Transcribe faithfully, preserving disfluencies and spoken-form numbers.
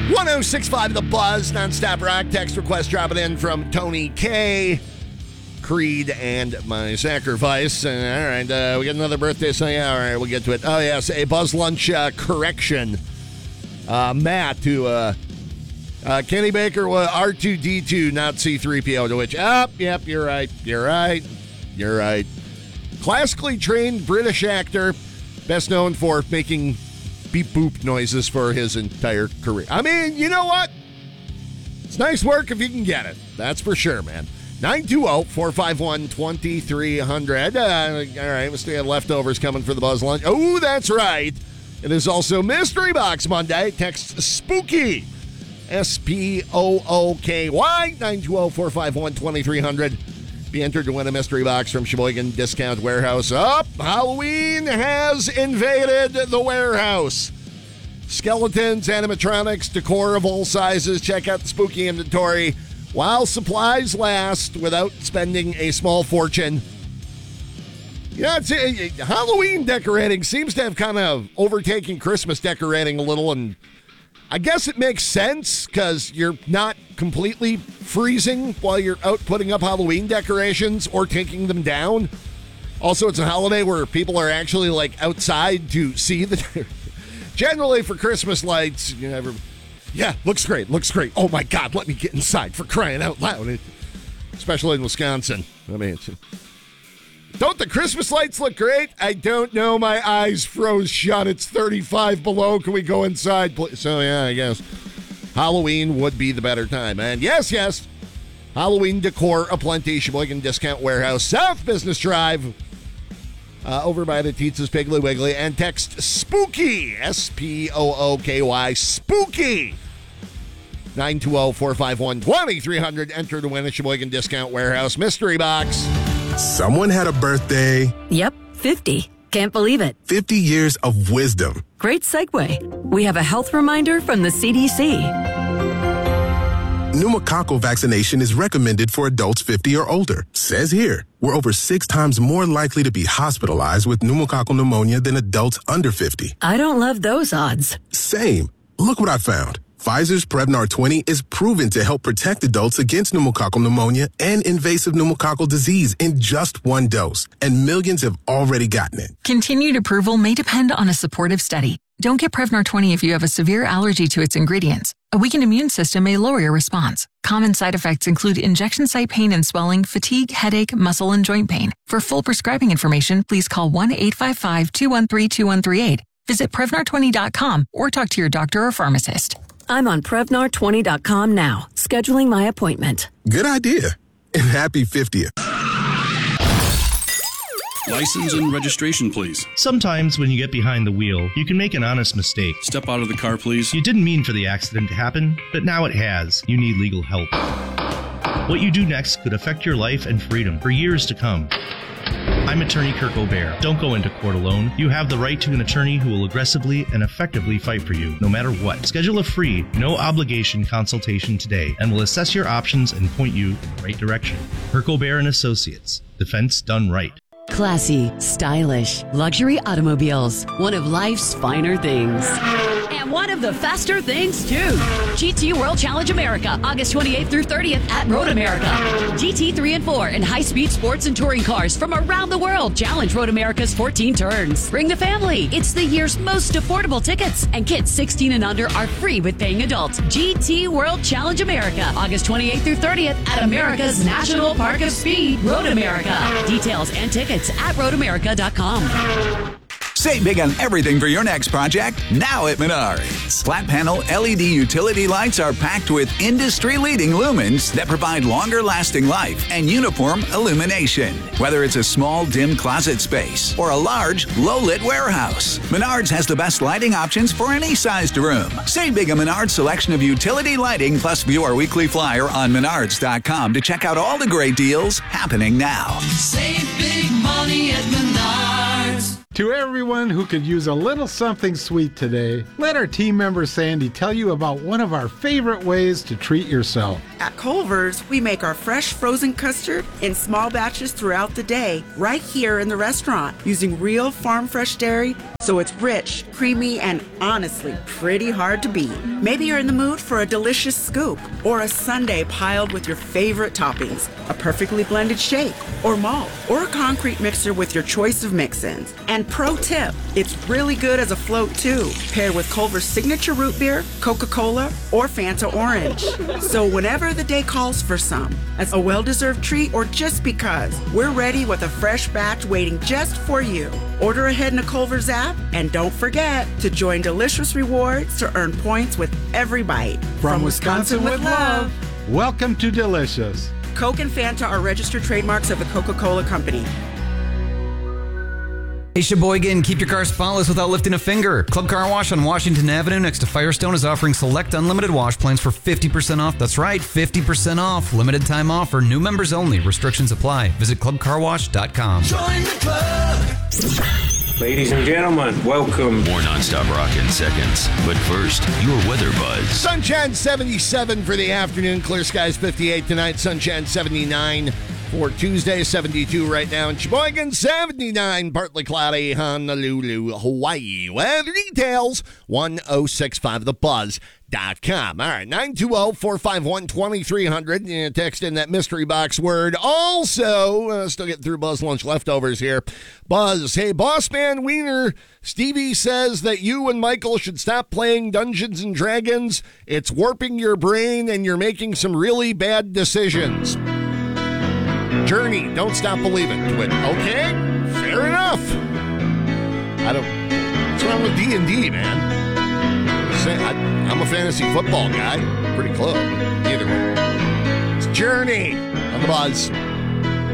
one oh six point five The Buzz, nonstop rock. Text request dropping in from Tony K. Creed and My Sacrifice. Uh, all right, uh, we got another birthday, so yeah, all right, we'll get to it. Oh, yes, a Buzz Lunch uh, correction. Uh, Matt, to uh, uh, Kenny Baker was R two D two, not C three P O, to which, up, oh, yep, you're right, you're right, you're right. Classically trained British actor, best known for making beep boop noises for his entire career. I mean, you know what? It's nice work if you can get it. That's for sure, man. nine two zero, four five one, two three zero zero. Uh, all right, we still have leftovers coming for the Buzz Lunch. Oh, that's right. It is also Mystery Box Monday. Text SPOOKY. S P O O K Y. nine two zero, four five one, two three zero zero. Be entered to win a mystery box from Sheboygan Discount Warehouse. Up, oh, Halloween has invaded the warehouse. Skeletons, animatronics, decor of all sizes. Check out the spooky inventory while supplies last without spending a small fortune. Yeah, it's, uh, Halloween decorating seems to have kind of overtaken Christmas decorating a little, and I guess it makes sense because you're not completely freezing while you're out putting up Halloween decorations or taking them down. Also, it's a holiday where people are actually like outside to see the... Generally, for Christmas lights, you know, everybody, yeah, looks great, looks great. Oh, my God, let me get inside for crying out loud. It, especially in Wisconsin. I mean, it's, don't the Christmas lights look great? I don't know. My eyes froze shut. It's thirty-five below. Can we go inside, please? So, yeah, I guess Halloween would be the better time. And yes, yes, Halloween decor aplenty. Sheboygan Discount Warehouse, South Business Drive. Uh, over by the Teetsa's Piggly Wiggly, and text SPOOKY, S P O O K Y, SPOOKY, nine two zero, four five one, two three zero zero. Enter to win a Sheboygan Discount Warehouse mystery box. Someone had a birthday. Yep, fifty. Can't believe it. fifty years of wisdom. Great segue. We have a health reminder from the C D C. Pneumococcal vaccination is recommended for adults fifty or older. Says here, we're over six times more likely to be hospitalized with pneumococcal pneumonia than adults under fifty. I don't love those odds. Same. Look what I found. Pfizer's Prevnar twenty is proven to help protect adults against pneumococcal pneumonia and invasive pneumococcal disease in just one dose. And millions have already gotten it. Continued approval may depend on a supportive study. Don't get Prevnar twenty if you have a severe allergy to its ingredients. A weakened immune system may lower your response. Common side effects include injection site pain and swelling, fatigue, headache, muscle, and joint pain. For full prescribing information, please call one eight five five, two one three, two one three eight. Visit Prevnar twenty dot com or talk to your doctor or pharmacist. I'm on Prevnar twenty dot com now, scheduling my appointment. Good idea. And happy fiftieth. License and registration, please. Sometimes when you get behind the wheel, you can make an honest mistake. Step out of the car, please. You didn't mean for the accident to happen, but now it has. You need legal help. What you do next could affect your life and freedom for years to come. I'm attorney Kirk O'Bear. Don't go into court alone. You have the right to an attorney who will aggressively and effectively fight for you, no matter what. Schedule a free, no-obligation consultation today, and we'll assess your options and point you in the right direction. Kirk O'Bear and Associates. Defense done right. Classy, stylish, luxury automobiles. One of life's finer things. And one of the faster things, too. G T World Challenge America, August twenty-eighth through thirtieth at Road America. G T three and four and high-speed sports and touring cars from around the world challenge Road America's fourteen turns. Bring the family. It's the year's most affordable tickets. And kids sixteen and under are free with paying adults. G T World Challenge America, August twenty-eighth through thirtieth at America's National Park of Speed, Road America. Details and tickets at road america dot com. Save big on everything for your next project now at Menards. Flat panel L E D utility lights are packed with industry-leading lumens that provide longer-lasting life and uniform illumination. Whether it's a small, dim closet space or a large, low-lit warehouse, Menards has the best lighting options for any sized room. Save big on Menards' selection of utility lighting, plus view our weekly flyer on menards dot com to check out all the great deals happening now. Save big money at Menards. To everyone who could use a little something sweet today, let our team member Sandy tell you about one of our favorite ways to treat yourself. At Culver's, we make our fresh frozen custard in small batches throughout the day, right here in the restaurant, using real farm fresh dairy, so it's rich, creamy, and honestly pretty hard to beat. Maybe you're in the mood for a delicious scoop, or a sundae piled with your favorite toppings, a perfectly blended shake, or malt, or a concrete mixer with your choice of mix-ins. And pro tip, it's really good as a float too, paired with Culver's signature root beer, Coca-Cola, or Fanta Orange. So whenever the day calls for some, as a well-deserved treat or just because, we're ready with a fresh batch waiting just for you. Order ahead in the Culver's app, and don't forget to join Delicious Rewards to earn points with every bite. From, From Wisconsin, Wisconsin with love, welcome to Delicious. Coke and Fanta are registered trademarks of the Coca-Cola Company. Hey, Sheboygan, keep your car spotless without lifting a finger. Club Car Wash on Washington Avenue next to Firestone is offering select unlimited wash plans for fifty percent off. That's right, fifty percent off. Limited time offer. New members only. Restrictions apply. Visit club car wash dot com. Join the club. Ladies and gentlemen, welcome. More nonstop rock in seconds. But first, your weather buzz. Sunshine seventy-seven for the afternoon. Clear skies fifty-eight tonight. Sunshine seventy-nine. For Tuesday, seventy-two right now in Sheboygan, seventy-nine, partly cloudy, Honolulu, Hawaii. Weather details, ten sixty-five the buzz dot com. All right, nine two zero, four five one, two three zero zero. You know, text in that mystery box word. Also, uh, still getting through Buzz Lunch leftovers here. Buzz, hey, Boss Man Wiener, Stevie says that you and Michael should stop playing Dungeons and Dragons. It's warping your brain and you're making some really bad decisions. Journey, don't stop believing. Twit. Okay, fair enough. I don't. What's wrong with D and D, man? I'm, saying, I, I'm a fantasy football guy. Pretty close. Either way. It's Journey on the Buzz.